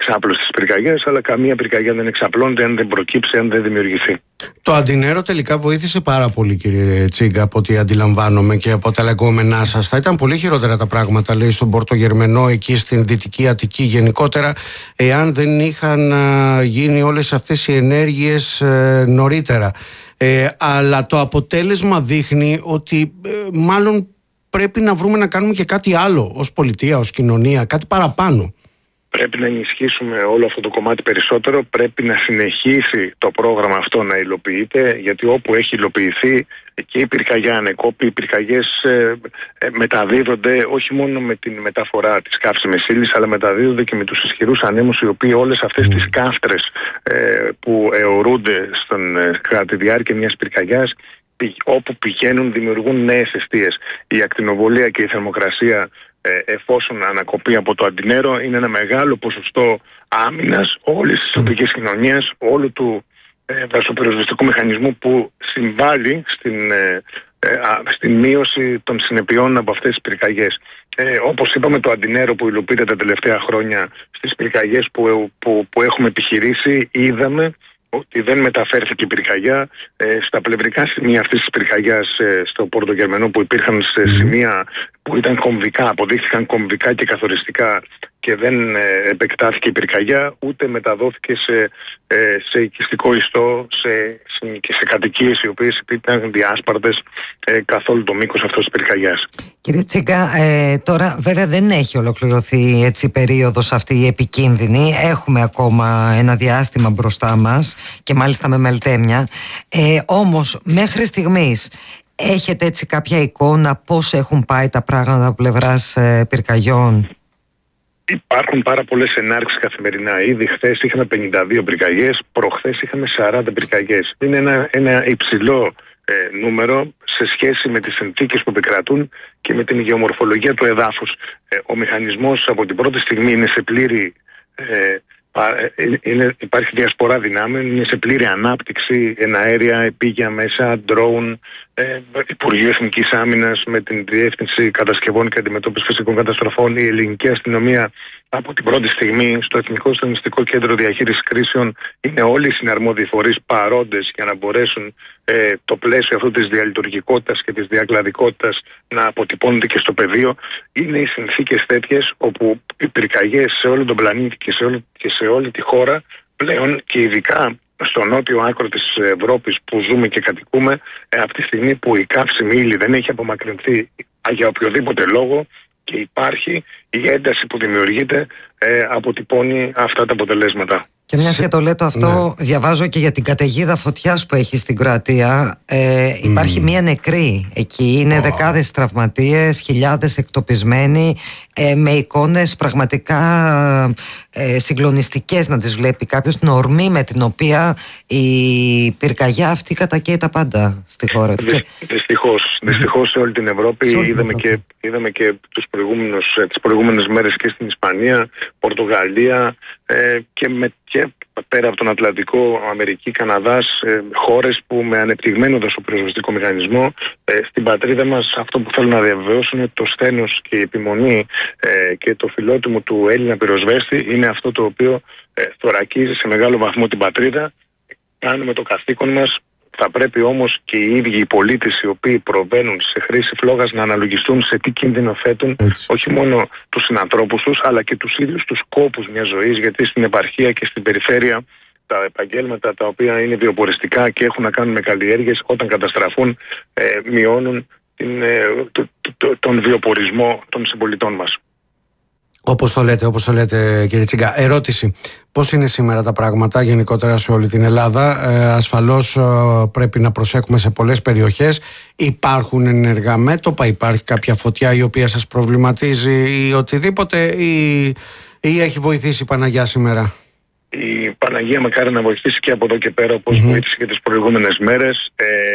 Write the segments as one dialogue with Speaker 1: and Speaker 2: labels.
Speaker 1: εξάπλωση της πυρκαγιάς, αλλά καμία πυρκαγιά δεν εξαπλώνεται αν δεν προκύψει, αν δεν δημιουργηθεί.
Speaker 2: Το Αντινέρο τελικά βοήθησε πάρα πολύ, κύριε Τσίγκα, από ό,τι αντιλαμβάνομαι και από τα λεγόμενά σας. Θα ήταν πολύ χειρότερα τα πράγματα, λέει, στον Πορτογερμενό, εκεί στην Δυτική Αττική γενικότερα, εάν δεν είχαν γίνει όλες αυτές οι ενέργειες νωρίτερα. Αλλά το αποτέλεσμα δείχνει ότι μάλλον πρέπει να βρούμε να κάνουμε και κάτι άλλο ως πολιτεία, ως κοινωνία, κάτι παραπάνω.
Speaker 1: Πρέπει να ενισχύσουμε όλο αυτό το κομμάτι περισσότερο. Πρέπει να συνεχίσει το πρόγραμμα αυτό να υλοποιείται, γιατί όπου έχει υλοποιηθεί, εκεί η πυρκαγιά ανεκόπη. Οι πυρκαγιές μεταδίδονται όχι μόνο με την μεταφορά της καύσιμης ύλης, αλλά μεταδίδονται και με τους ισχυρούς ανέμους, οι οποίοι όλες αυτές τις κάφτρες που αιωρούνται κατά τη διάρκεια μιας πυρκαγιάς, όπου πηγαίνουν, δημιουργούν νέες αιστείες. Η ακτινοβολία και η θερμοκρασία, εφόσον ανακοπεί από το Αντινέρο, είναι ένα μεγάλο ποσοστό άμυνας όλης της τοπικής κοινωνίας, όλου του δασοπυροσβεστικού μηχανισμού που συμβάλλει στην μείωση των συνεπειών από αυτές τις πυρκαγιές. Όπως είπαμε, το Αντινέρο που υλοποιείται τα τελευταία χρόνια, στις πυρκαγιές που έχουμε επιχειρήσει, είδαμε ότι δεν μεταφέρθηκε η πυρκαγιά. Στα πλευρικά σημεία αυτής της πυρκαγιάς, στο Πορτογερμενό, που υπήρχαν σε σημεία που ήταν κομβικά, αποδείχθηκαν κομβικά και καθοριστικά, και δεν επεκτάθηκε η πυρκαγιά, ούτε μεταδόθηκε σε οικιστικό ιστό και σε κατοικίες οι οποίες ήταν διάσπαρτες καθ' όλο το μήκος αυτής της πυρκαγιάς.
Speaker 3: Κύριε Τσίγκα, τώρα βέβαια δεν έχει ολοκληρωθεί έτσι η περίοδος αυτή η επικίνδυνη. Έχουμε ακόμα ένα διάστημα μπροστά μας και μάλιστα με μελτέμια. Όμως μέχρι στιγμής έχετε έτσι κάποια εικόνα πώς έχουν πάει τα πράγματα από πλευράς πυρκαγιών?
Speaker 1: Υπάρχουν πάρα πολλές ενάρξεις καθημερινά. Ήδη χθες είχαμε 52 πυρκαγιές, προχθές είχαμε 40 πυρκαγιές. Είναι ένα υψηλό νούμερο σε σχέση με τις συνθήκες που επικρατούν και με την γεωμορφολογία του εδάφους. Ο μηχανισμός από την πρώτη στιγμή είναι σε πλήρη... υπάρχει διασπορά δυνάμεων, είναι σε πλήρη ανάπτυξη, εναέρια, επίγεια μέσα, drone, Υπουργείο Εθνικής Άμυνας με την Διεύθυνση Κατασκευών και Αντιμετώπισης Φυσικών Καταστροφών, η ελληνική αστυνομία από την πρώτη στιγμή στο Εθνικό Συντονιστικό Κέντρο Διαχείρισης Κρίσεων. Είναι όλοι οι συναρμόδιοι φορείς παρόντες για να μπορέσουν το πλαίσιο αυτού της διαλειτουργικότητας και της διακλαδικότητας να αποτυπώνεται και στο πεδίο. Είναι οι συνθήκες τέτοιες όπου οι πυρκαγιές σε όλο τον πλανήτη και σε όλη τη χώρα πλέον, και ειδικά στο νότιο άκρο της Ευρώπης που ζούμε και κατοικούμε, από τη στιγμή που η καύσιμη ύλη δεν έχει απομακρυνθεί για οποιοδήποτε λόγο και υπάρχει, η ένταση που δημιουργείται αποτυπώνει αυτά τα αποτελέσματα.
Speaker 3: Και μιας και το λέτε αυτό, διαβάζω και για την καταιγίδα φωτιάς που έχει στην Κροατία. Υπάρχει μία νεκρή εκεί, είναι δεκάδες τραυματίες, χιλιάδες εκτοπισμένοι, με εικόνες πραγματικά συγκλονιστικές να τις βλέπει κάποιος, την ορμή με την οποία η πυρκαγιά αυτή κατακαίει τα πάντα στη χώρα.
Speaker 1: Δυστυχώς σε όλη την Ευρώπη. Είδαμε και τις προηγούμενες μέρες και στην Ισπανία, Πορτογαλία και πέρα από τον Ατλαντικό, Αμερική, Καναδάς, χώρες που με ανεπτυγμένο δασοπυροσβεστικό μηχανισμό. Στην πατρίδα μας αυτό που θέλω να διαβεβαιώσω είναι το σθένος και η επιμονή και το φιλότιμο του Έλληνα πυροσβέστη είναι αυτό το οποίο θωρακίζει σε μεγάλο βαθμό την πατρίδα. Κάνουμε το καθήκον μας. Θα πρέπει όμως και οι ίδιοι οι πολίτες οι οποίοι προβαίνουν σε χρήση φλόγας να αναλογιστούν σε τι κίνδυνο θέτουν, όχι μόνο τους συνανθρώπους τους, αλλά και τους ίδιους τους κόπους μιας ζωής, γιατί στην επαρχία και στην περιφέρεια τα επαγγέλματα τα οποία είναι βιοποριστικά και έχουν να κάνουν με καλλιέργειες, όταν καταστραφούν μειώνουν τον βιοπορισμό των συμπολιτών μας.
Speaker 2: Όπως το λέτε κύριε Τσίγκα. Ερώτηση, πώς είναι σήμερα τα πράγματα γενικότερα σε όλη την Ελλάδα? Ασφαλώς πρέπει να προσέχουμε σε πολλές περιοχές. Υπάρχουν ενεργά μέτωπα, υπάρχει κάποια φωτιά η οποία σας προβληματίζει ή οτιδήποτε, ή έχει βοηθήσει η Παναγιά σήμερα?
Speaker 1: Η Παναγία μακάρι να βοηθήσει και από εδώ και πέρα, όπως βοήθησε και τις προηγούμενες μέρες.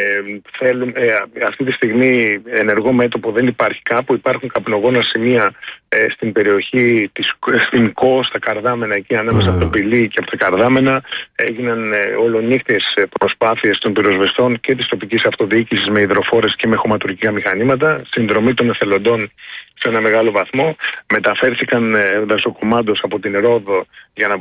Speaker 1: Αυτή τη στιγμή ενεργό μέτωπο δεν υπάρχει κάπου. Υπάρχουν καπνογόνα σημεία στην περιοχή στην Κο, στα Καρδάμενα, εκεί ανάμεσα από το Πηλί και από τα Καρδάμενα. Έγιναν ολονύχτες προσπάθειες των πυροσβεστών και της τοπικής αυτοδιοίκησης με υδροφόρες και με χωματουργικά μηχανήματα. Συνδρομή των εθελοντών σε ένα μεγάλο βαθμό. Μεταφέρθηκαν δασοκομάντος από την Ρόδο για να